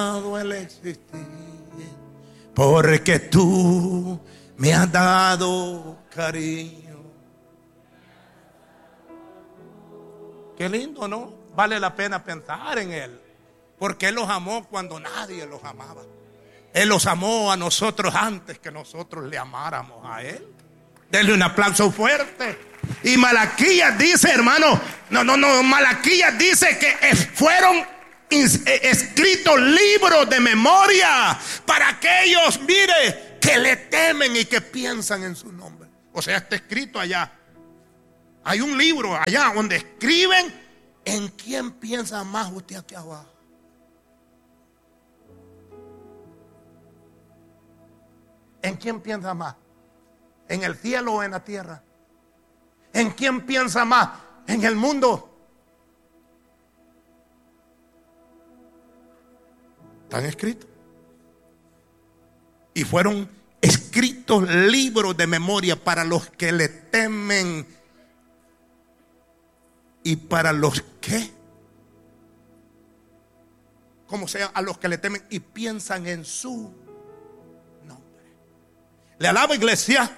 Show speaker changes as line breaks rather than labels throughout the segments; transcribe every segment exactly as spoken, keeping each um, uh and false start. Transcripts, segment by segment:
el existir, porque tú me has dado cariño. Qué lindo, ¿no? Vale la pena pensar en Él, porque Él los amó cuando nadie los amaba. Él los amó a nosotros antes que nosotros le amáramos a Él. Denle un aplauso fuerte. Y Malaquías dice, hermano, no, no, no, Malaquías dice que fueron escritos libros de memoria para aquellos, mire, que le temen y que piensan en su nombre. O sea, está escrito allá. Hay un libro allá donde escriben en quién piensa más usted aquí abajo. ¿En quién piensa más? ¿En el cielo o en la tierra? ¿En quién piensa más? ¿En el mundo? Están escritos. Y fueron escritos libros de memoria para los que le temen y para los que, como sea, a los que le temen y piensan en su nombre. ¿Le alaba, iglesia?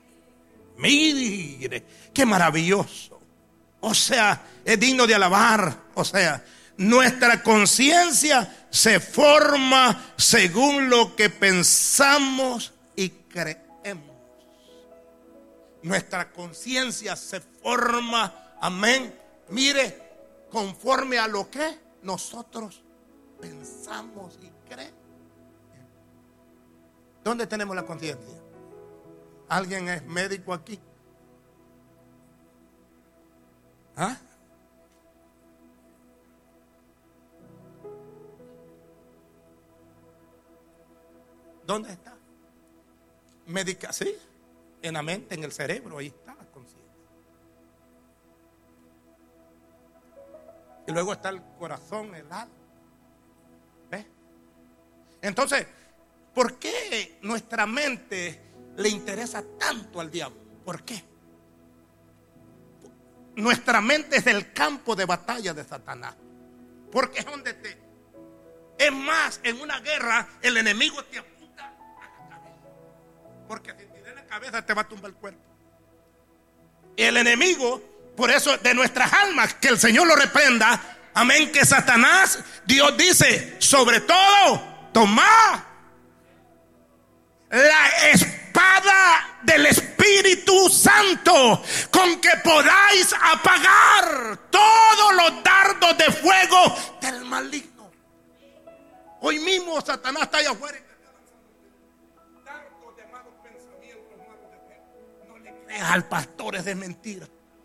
Mire, qué maravilloso. O sea, es digno de alabar. O sea, nuestra conciencia se forma según lo que pensamos y creemos. Nuestra conciencia se forma, amén, mire, conforme a lo que nosotros pensamos y creemos. ¿Dónde tenemos la conciencia? ¿Alguien es médico aquí? ¿Ah? ¿Dónde está? Médica, sí, en la mente, en el cerebro, ahí está la conciencia. Y luego está el corazón, el alma. ¿Ves? Entonces, ¿por qué nuestra mente le interesa tanto al diablo? ¿Por qué? Nuestra mente es el campo de batalla de Satanás. Porque es donde te... Es más, en una guerra el enemigo te apunta a la cabeza. Porque si te da en la cabeza te va a tumbar el cuerpo. El enemigo, por eso de nuestras almas, que el Señor lo reprenda. Amén, que Satanás, Dios dice, sobre todo, tomad la espada del Espíritu Santo, con que podáis apagar todos los dardos de fuego del maligno. Hoy mismo Satanás está allá afuera y te está lanzando dardos de malos pensamientos, malos deseos. No le creas al pastor, es de mentira.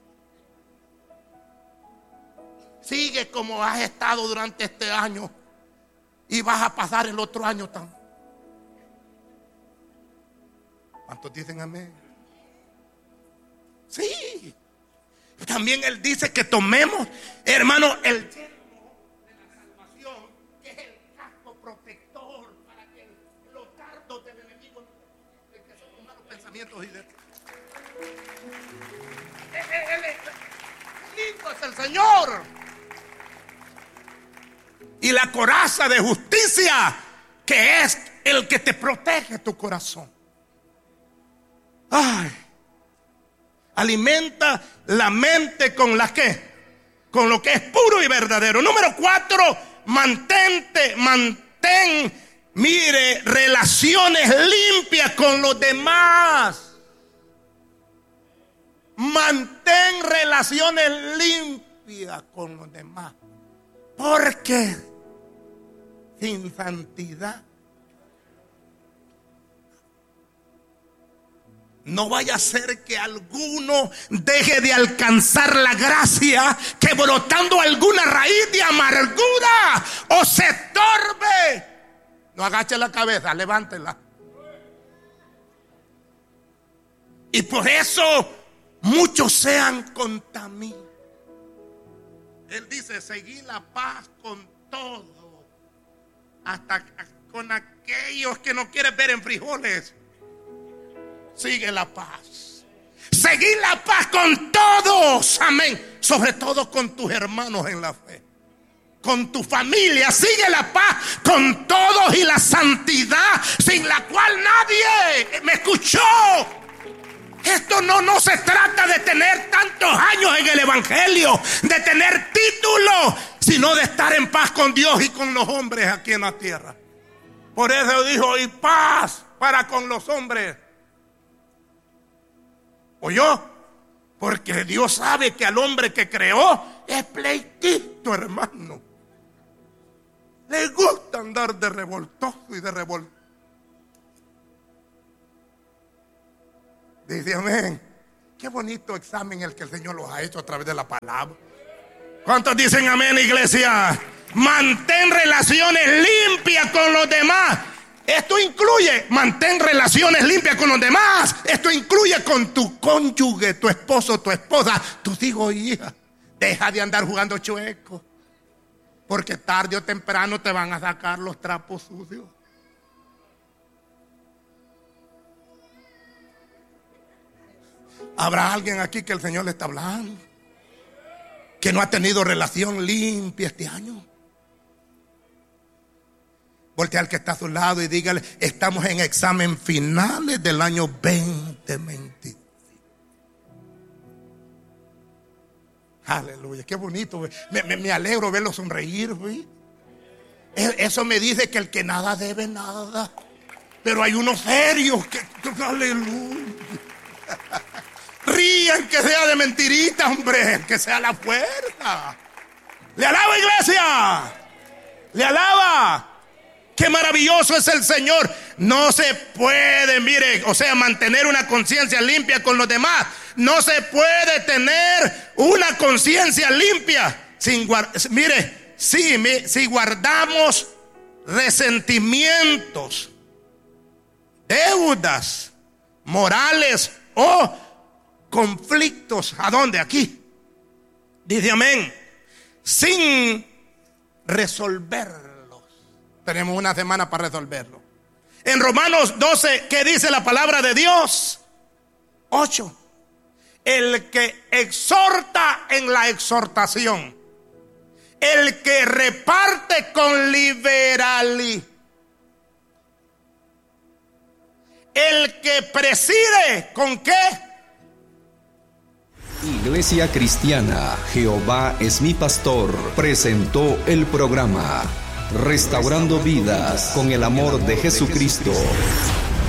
Sigue como has estado durante este año y vas a pasar el otro año también. ¿Cuántos dicen amén? Sí. También Él dice que tomemos, hermano, el yelmo de la salvación, que es el casco protector para que los dardos del enemigo no te que son los malos pensamientos y de... Él es lindo, es el Señor. Y la coraza de justicia, que es el que te protege tu corazón. Ay, alimenta la mente con la que, con lo que es puro y verdadero. Número cuatro, mantente, mantén, mire, relaciones limpias con los demás. Mantén relaciones limpias con los demás. Porque sin santidad no vaya a ser que alguno deje de alcanzar la gracia, que brotando alguna raíz de amargura o se estorbe. No agache la cabeza, levántela. Y por eso muchos sean contaminados. Él dice, seguid la paz con todo, hasta con aquellos que no quieren ver en frijoles. Sigue la paz. Seguid la paz con todos. Amén. Sobre todo con tus hermanos en la fe. con tu familia. Sigue la paz con todos y la santidad sin la cual nadie me escuchó. Esto no, no se trata de tener tantos años en el evangelio, de tener títulos, sino de estar en paz con Dios y con los hombres aquí en la tierra. Por eso dijo, y paz para con los hombres. ¿Oyó? Porque Dios sabe que al hombre que creó es pleitito, hermano. Le gusta andar de revoltoso y de revoltoso. Dice amén. Qué bonito examen el que el Señor los ha hecho a través de la palabra. ¿Cuántos dicen amén, iglesia? Mantén relaciones limpias con los demás. Esto incluye, mantén relaciones limpias con los demás. Esto incluye con tu cónyuge, tu esposo, tu esposa, tus hijos y hijas. Deja de andar jugando chueco, porque tarde o temprano te van a sacar los trapos sucios. ¿Habrá alguien aquí que el Señor le está hablando, que no ha tenido relación limpia este año? Voltea al que está a su lado y dígale, estamos en examen finales del año veinte veinte. Aleluya, qué bonito. Me, me, me alegro verlo sonreír. ¿sí? Eso me dice que el que nada debe nada. Pero hay unos serios que... Aleluya. Rían, que sea de mentirita, hombre, que sea la fuerza. Le alaba, iglesia. Le alaba. Qué maravilloso es el Señor. No se puede, mire, o sea, mantener una conciencia limpia con los demás. No se puede tener una conciencia limpia sin guardar. Mire, si, si guardamos resentimientos, deudas morales o conflictos, ¿a dónde? Aquí. Dice amén. Sin resolverlos. Tenemos una semana para resolverlo. En Romanos doce, ¿qué dice la palabra de Dios? ocho. El que exhorta en la exhortación, el que reparte con liberalidad, el que preside, ¿con qué?
Iglesia Cristiana Jehová es mi pastor presentó el programa Restaurando Vidas con el amor de Jesucristo.